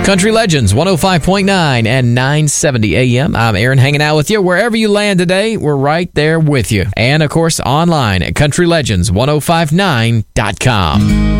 Country Legends 105.9 and 970 AM. I'm Aaron, hanging out with you. Wherever you land today, we're right there with you. And, of course, online at countrylegends1059.com.